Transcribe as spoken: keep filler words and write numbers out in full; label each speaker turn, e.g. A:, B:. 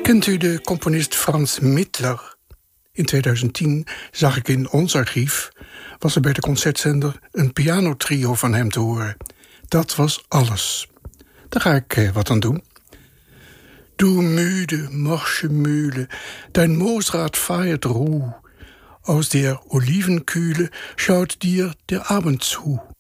A: Kent u de componist Franz Mittler? In tweeduizend tien zag ik in ons archief, was er bij de concertzender een pianotrio van hem te horen. Dat was alles. Daar ga ik eh, wat aan doen. Du müde Morschemühle, dein Moosrad feiert Ruh. Aus der Olivenkühle schaut dir der Abend zu.